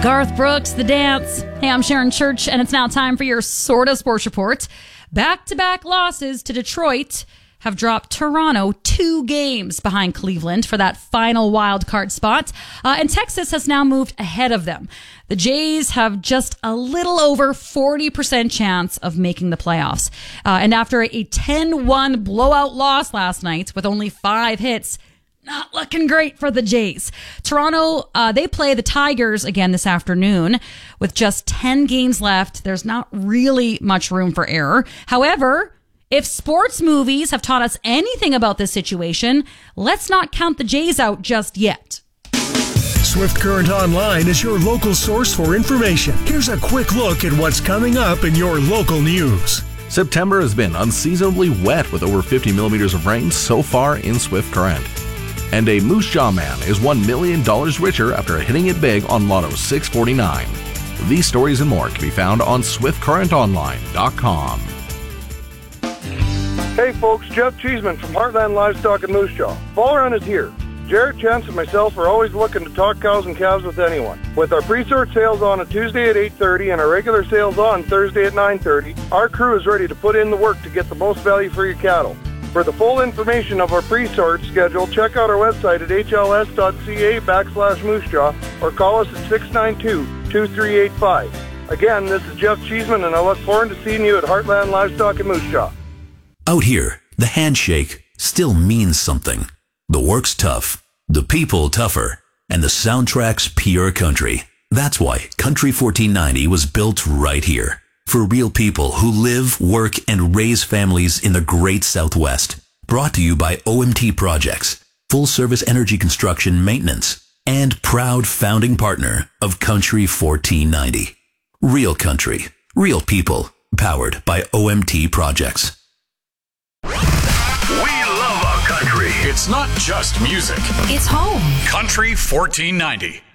Garth Brooks, The Dance. Hey, I'm Sharon Church, and it's now time for your Sorta Sports Report. Back-to-back losses to Detroit have dropped Toronto 2 games behind Cleveland for that final wild card spot, and Texas has now moved ahead of them. The Jays have just a little over 40% chance of making the playoffs. And after a 10-1 blowout loss last night with only 5 hits, not looking great for the Jays. Toronto, they play the Tigers again this afternoon. With just 10 games left, there's not really much room for error. However, if sports movies have taught us anything about this situation, let's not count the Jays out just yet. Swift Current Online is your local source for information. Here's a quick look at what's coming up in your local news. September has been unseasonably wet with over 50 millimeters of rain so far in Swift Current. And a Moose Jaw man is $1 million richer after hitting it big on Lotto 649. These stories and more can be found on swiftcurrentonline.com. Hey folks, Jeff Cheeseman from Heartland Livestock in Moose Jaw. Fall run is here. Jarrett, Chance, and myself are always looking to talk cows and calves with anyone. With our pre-sort sales on a Tuesday at 8:30 and our regular sales on Thursday at 9:30, our crew is ready to put in the work to get the most value for your cattle. For the full information of our pre-sort schedule, check out our website at hls.ca/moosejaw or call us at 692-2385. Again, this is Jeff Cheeseman, and I look forward to seeing you at Heartland Livestock in Moose Jaw. Out here, the handshake still means something. The work's tough, the people tougher, and the soundtrack's pure country. That's why Country 1490 was built right here. For real people who live, work, and raise families in the great Southwest. Brought to you by OMT Projects, full-service energy construction maintenance, and proud founding partner of Country 1490. Real country, real people, powered by OMT Projects. We love our country. It's not just music. It's home. Country 1490.